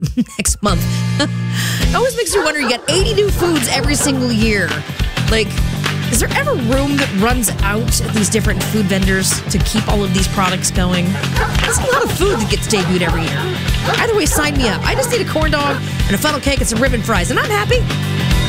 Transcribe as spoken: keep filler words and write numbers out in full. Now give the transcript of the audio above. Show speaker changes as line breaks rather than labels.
next month. It always makes you wonder, you get eighty new foods every single year. Like, is there ever room that runs out at these different food vendors to keep all of these products going? That's a lot of food that gets debuted every year. Either way, sign me up. I just need a corn dog and a funnel cake and some ribbon fries, and I'm happy.